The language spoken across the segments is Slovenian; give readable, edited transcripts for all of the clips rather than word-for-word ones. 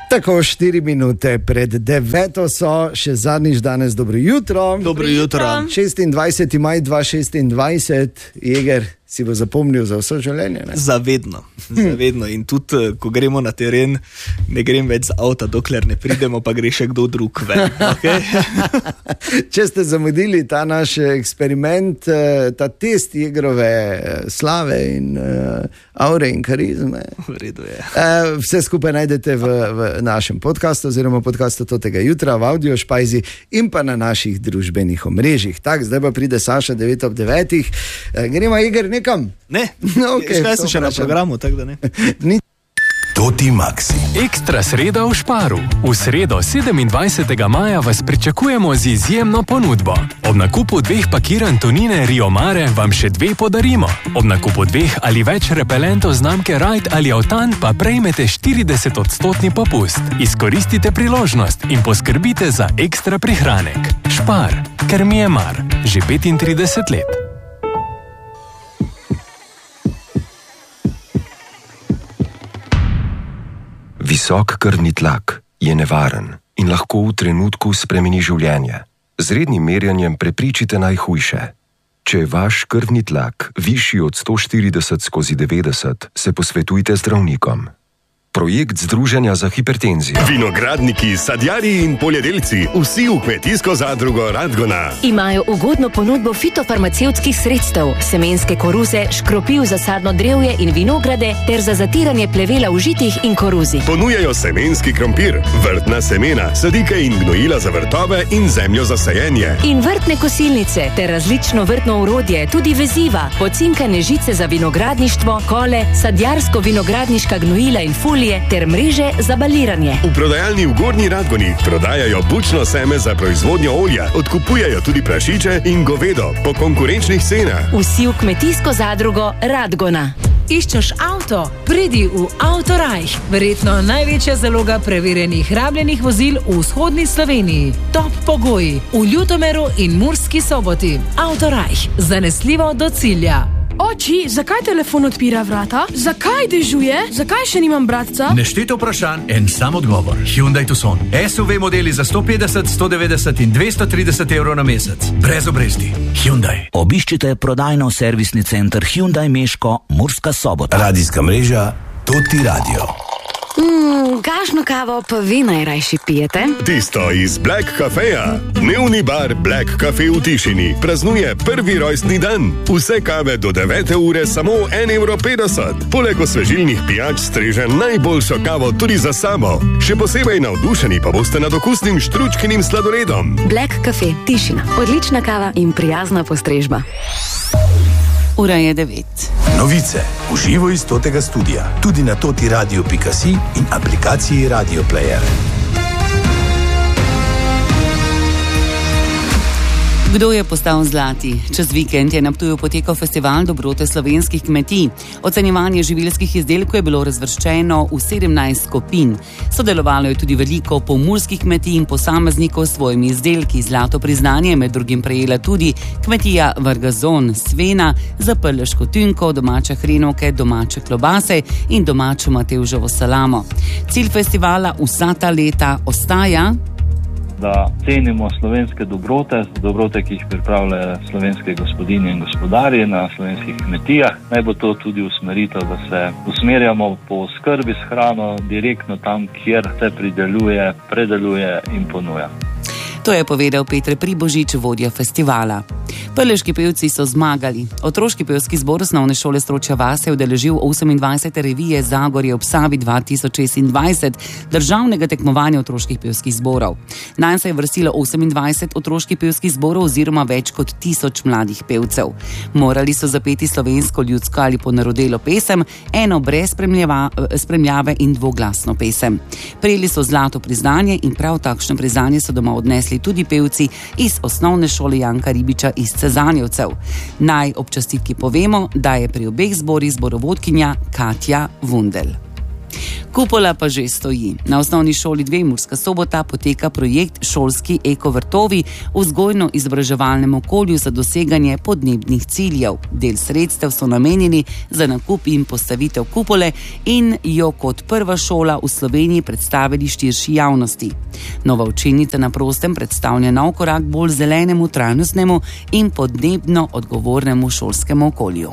Tako, 4 minute pred 9 so, še zadnjič danes, dobro jutro. Dobro jutro. 26. maj 2026, Jeger, si bo zapomnil za vse življenje, ne? Zavedno. In tudi, ko gremo na teren, ne grem več z avta, dokler ne pridemo, pa gre še kdo drug ven. Okay? Če ste zamudili ta naš eksperiment, ta test Jegerove slave in aure in karizme, v redu je. Vse skupaj najdete v našem podcastu oziroma podcastu Totega jutra, v audio špajzi in pa na naših družbenih omrežjih. Tak, zdaj pa pride Saša 9 ob 9. Gremo, Jeger, nekam? Ne, okay, kaj sem še na programu, tako da ne. Toti Maxi. Ekstra sreda v Šparu. V sredo 27. maja vas pričakujemo z izjemno ponudbo. Ob nakupu 2 pakiranj tonine Rio Mare vam še 2 podarimo. Ob nakupu 2 ali več repelentov znamke Ride ali Autan pa prejmete 40% popust. Izkoristite priložnost in poskrbite za ekstra prihranek. Špar, ker mi je mar. Že 35 let. Visok krvni tlak je nevaren in lahko v trenutku spremeni življenje. Z rednim merjanjem prepričite najhujše. Če je vaš krvni tlak višji od 140/90, se posvetujte zdravnikom. Projekt Združenja za hipertenzijo. Vinogradniki, sadjarji in poljedelci, vsi v kmetijsko zadrugo Radgona. Imajo ugodno ponudbo fitofarmacevtskih sredstev, semenske koruze, škropiv za sadno drevje in vinograde ter za zatiranje plevela v žitih in koruzi. Ponujajo semenski krompir, vrtna semena, sadike in gnojila za vrtove in zemljo za sajenje. In vrtne kosilnice ter različno vrtno orodje, tudi veziva, pocinkane žice za vinogradništvo, kole, sadjarsko-vinogradniška gnojila in folije ter mreže za baliranje. V prodajalni v Gornji Radgoni prodajajo bučno seme za proizvodnjo olja, odkupujajo tudi prašiče in govedo po konkurenčnih cenah. Vsi v kmetijsko zadrugo Radgona. Iščeš avto? Pridi v Autorajh. Verjetno največja zaloga preverjenih rabljenih vozil v vzhodni Sloveniji. Top pogoji v Ljutomeru in Murski Soboti. Autorajh. Zanesljivo do cilja. Oči, zakaj telefon odpira vrata? Zakaj dežuje? Zakaj še nimam bratca? Nešteto vprašanj, en sam odgovor. Hyundai Tucson. SUV modeli za 150, 190 in 230 evrov na mesec. Brez obresti. Hyundai. Obiščite prodajno-servisni center Hyundai Meško, Murska Sobota. Radijska mreža Toti Radio. Kakšno kavo pa vi najrajši pijete? Tisto iz Black Cafeja. Dnevni bar Black Cafe v Tišini praznuje prvi rojstni dan. Vse kave do 9 ure samo 1,50 €. Poleg osvežilnih pijač streže najboljšo kavo tudi za sabo. Še posebej navdušeni pa boste nad okusnim štručkinim sladoledom. Black Cafe Tišina. Odlična kava in prijazna postrežba. Ura je 9. Novice v živo iz Totega studia, tudi na totiradio.si in aplikaciji Radio Player. Kdo je postal zlati? Čez vikend je na Ptuju potekal festival dobrote slovenskih kmetij. Ocenjevanje živilskih izdelkov je bilo razvrščeno v 17 skupin. Sodelovalo je tudi veliko pomurskih kmetij in posameznikov s svojimi izdelki. Zlato priznanje je med drugim prejela tudi kmetija Vargazon Svena za prleško tunko, domače hrenovke, domače klobase in domačo matevževo salamo. Cilj festivala vsa ta leta ostaja, da cenimo slovenske dobrote, ki jih pripravljajo slovenske gospodinje in gospodarje na slovenskih kmetijah. Naj bo to tudi usmeritev, da se usmerjamo po skrbi s hrano direktno tam, kjer se prideluje, predeluje in ponuja. To je povedal Peter Pribožič, vodja festivala. Prleški pevci so zmagali. Otroški pevski zbor osnovne šole Stročja vas je udeležil 28. revije Zagorje ob Savi 2026, državnega tekmovanja otroških pevskih zborov. Nanj se je vrstilo 28 otroških pevskih zborov oziroma več kot 1000 mladih pevcev. Morali so zapeti slovensko, ljudsko ali ponarodelo pesem, eno brez spremljave in dvoglasno pesem. Prejeli so zlato priznanje in prav takšno priznanje so doma odnesli tudi pevci iz osnovne šole Janka Ribiča iz Cezanjevcev. Naj ob čestitki povemo, da je pri obeh zborih zborovodkinja Katja Vundel. Kupola pa že stoji. Na osnovni šoli 2 Murska Sobota poteka projekt Šolski ekovrtovi v vzgojno-izobraževalnem okolju za doseganje podnebnih ciljev. Del sredstev so namenjeni za nakup in postavitev kupole in jo kot prva šola v Sloveniji predstavili širši javnosti. Nova učilnica na prostem predstavlja nov korak bolj zelenemu, trajnostnemu in podnebno odgovornemu šolskemu okolju.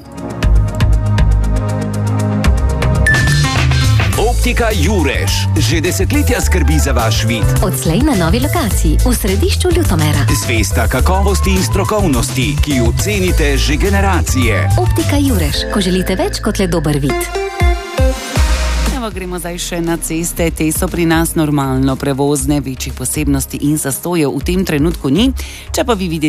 Optika Jurež že desetletja skrbi za vaš vid. Odslej na novi lokaciji v središču Ljutomera. Zvesta kakovosti in strokovnosti, ki jo cenite že generacije. Optika Jurež, ko želite več kot le dober vid. Evo, gremo zdaj še na ceste. Te so pri nas normalno prevozne, večjih posebnosti in zastojev v tem trenutku ni. Če pa vi vidite